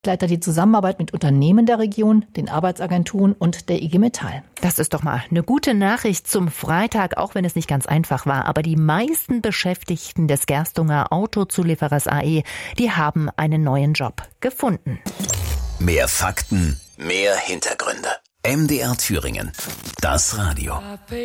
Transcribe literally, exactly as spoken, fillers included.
Leiter die Zusammenarbeit mit Unternehmen der Region, den Arbeitsagenturen und der I G Metall. Das ist doch mal eine gute Nachricht zum Freitag, auch wenn es nicht ganz einfach war. Aber die meisten Beschäftigten des Gerstunger Autozulieferers A E, die haben einen neuen Job gefunden. Mehr Fakten, mehr Hintergründe. M D R Thüringen. Das Radio.